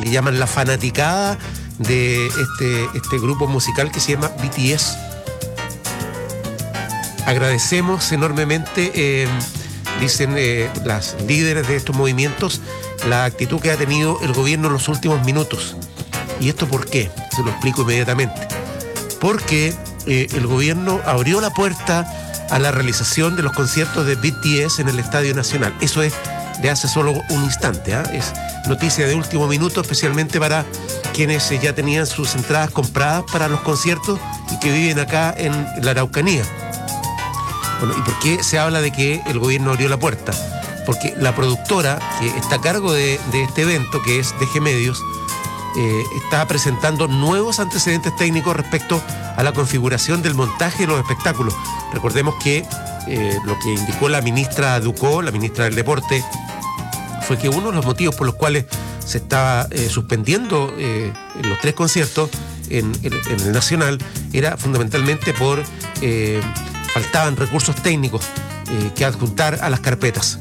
le llaman la fanaticada de este grupo musical que se llama BTS. Agradecemos enormemente, dicen las líderes de estos movimientos, la actitud que ha tenido el gobierno en los últimos minutos. ¿Y esto por qué? Se lo explico inmediatamente. Porque el gobierno abrió la puerta a la realización de los conciertos de BTS en el Estadio Nacional. Eso es de hace solo un instante, ¿eh? Es noticia de último minuto, especialmente para quienes ya tenían sus entradas compradas para los conciertos y que viven acá en la Araucanía. Bueno, ¿y por qué se habla de que el gobierno abrió la puerta? Porque la productora que está a cargo de este evento, que es DG Medios, está presentando nuevos antecedentes técnicos respecto a la configuración del montaje de los espectáculos. Recordemos que lo que indicó la ministra Ducó, la ministra del Deporte, fue que uno de los motivos por los cuales se estaba suspendiendo los 3 conciertos en el Nacional era fundamentalmente por faltaban recursos técnicos que adjuntar a las carpetas.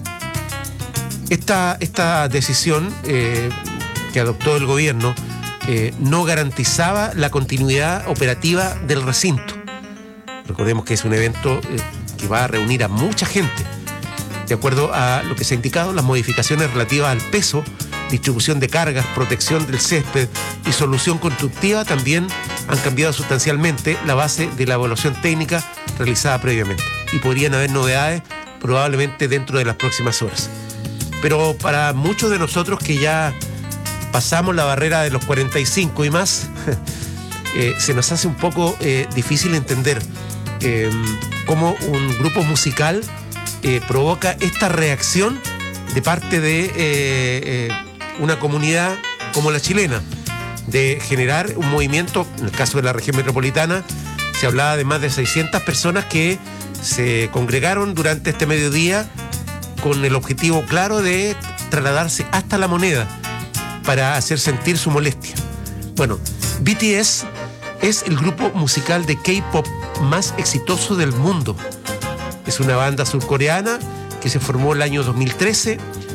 Esta decisión que adoptó el gobierno no garantizaba la continuidad operativa del recinto. Recordemos que es un evento que va a reunir a mucha gente. De acuerdo a lo que se ha indicado, las modificaciones relativas al peso, distribución de cargas, protección del césped y solución constructiva también han cambiado sustancialmente la base de la evaluación técnica realizada previamente. Y podrían haber novedades probablemente dentro de las próximas horas. Pero para muchos de nosotros que ya pasamos la barrera de los 45 y más, se nos hace un poco difícil entender cómo un grupo musical provoca esta reacción de parte de una comunidad como la chilena, de generar un movimiento. En el caso de la región metropolitana se hablaba de más de 600 personas que se congregaron durante este mediodía con el objetivo claro de trasladarse hasta La Moneda para hacer sentir su molestia. Bueno, BTS es el grupo musical de K-pop más exitoso del mundo. Es una banda surcoreana que se formó el año 2013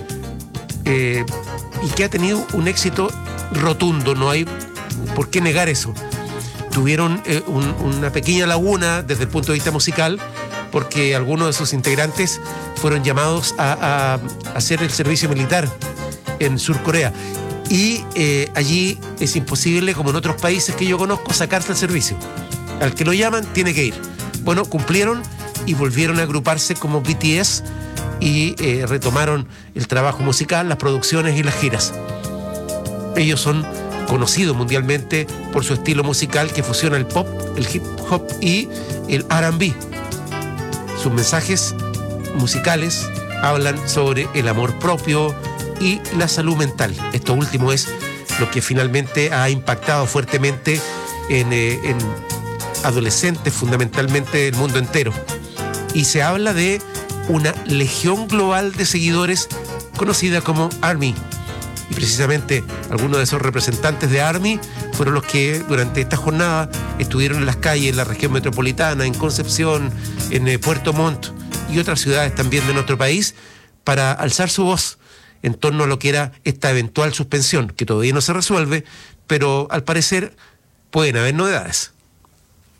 y que ha tenido un éxito rotundo, no hay por qué negar eso. Tuvieron una pequeña laguna desde el punto de vista musical porque algunos de sus integrantes fueron llamados a hacer el servicio militar en Surcorea. Y allí es imposible, como en otros países que yo conozco, sacarse el servicio. Al que lo llaman, tiene que ir. Bueno, cumplieron y volvieron a agruparse como BTS y retomaron el trabajo musical, las producciones y las giras. Ellos son conocidos mundialmente por su estilo musical que fusiona el pop, el hip hop y el R&B. Sus mensajes musicales hablan sobre el amor propio y la salud mental. Esto último es lo que finalmente ha impactado fuertemente en adolescentes, fundamentalmente del mundo entero. Y se habla de una legión global de seguidores conocida como ARMY. Y precisamente algunos de esos representantes de ARMY fueron los que durante esta jornada estuvieron en las calles, en la región metropolitana, en Concepción, en Puerto Montt y otras ciudades también de nuestro país, para alzar su voz en torno a lo que era esta eventual suspensión, que todavía no se resuelve, pero al parecer pueden haber novedades.